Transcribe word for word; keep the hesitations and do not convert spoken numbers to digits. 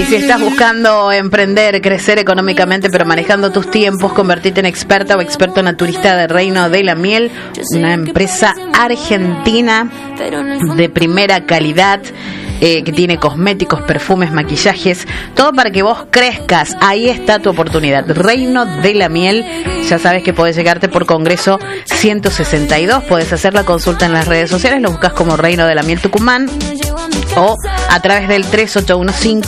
si estás buscando emprender, crecer económicamente, pero manejando tus tiempos, convertirte en experta o experto naturista de Reino de la Miel, una empresa argentina de primera calidad, eh, que tiene cosméticos, perfumes, maquillajes, todo para que vos crezcas. Ahí está tu oportunidad. Reino de la Miel, ya sabes que podés llegarte por Congreso ciento sesenta y dos, podés hacer la consulta en las redes sociales, lo buscas como Reino de la Miel Tucumán o a través del tres ocho uno cinco